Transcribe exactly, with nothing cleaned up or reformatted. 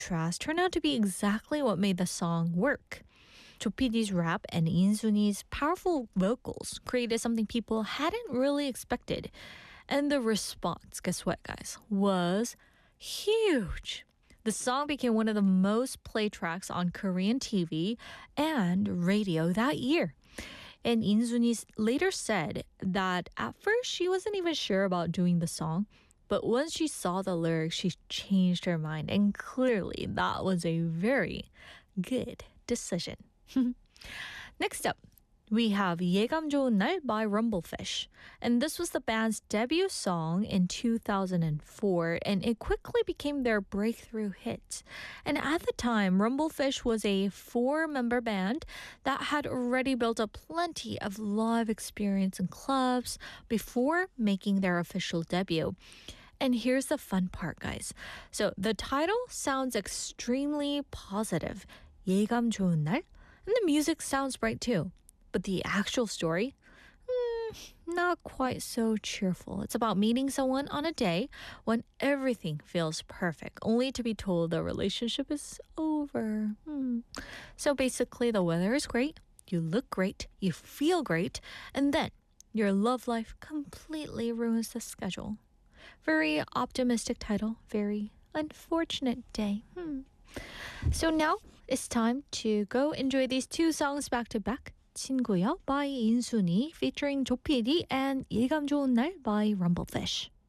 contrast turned out to be exactly what made the song work. 조피디's rap and 인순이's powerful vocals created something people hadn't really expected. And the response, guess what, guys, was huge. The song became one of the most played tracks on Korean T V and radio that year. And 인순이 later said that at first she wasn't even sure about doing the song, but once she saw the lyrics, she changed her mind. And clearly, that was a very good decision. Next up, we have 예감 좋은 날 by Rumblefish. And this was the band's debut song in two thousand four, and it quickly became their breakthrough hit. And at the time, Rumblefish was a four-member band that had already built up plenty of live experience in clubs before making their official debut. And here's the fun part, guys. So the title sounds extremely positive. 예감 좋은 날? And the music sounds bright too. But the actual story? Mm, not quite so cheerful. It's about meeting someone on a day when everything feels perfect, only to be told the relationship is over. Hmm. So basically, the weather is great, you look great, you feel great, and then your love life completely ruins the schedule. Very optimistic title, very unfortunate day. Hmm. So now it's time to go enjoy these two songs back to back. 친구야 by 인순이 featuring 조피디 and 예감 좋은 날 by Rumblefish.